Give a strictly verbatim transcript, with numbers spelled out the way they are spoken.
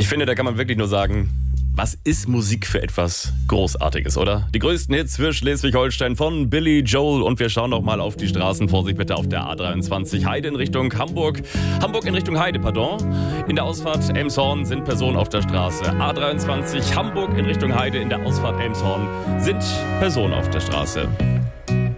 finde, da kann man wirklich nur sagen, was ist Musik für etwas Großartiges, oder? Die größten Hits für Schleswig-Holstein von Billy Joel. Und wir schauen noch mal auf die Straßen. Vorsicht bitte auf der A dreiundzwanzig. Heide in Richtung Hamburg. Hamburg in Richtung Heide, pardon. In der Ausfahrt Elmshorn sind Personen auf der Straße. A dreiundzwanzig Hamburg in Richtung Heide. In der Ausfahrt Elmshorn sind Personen auf der Straße.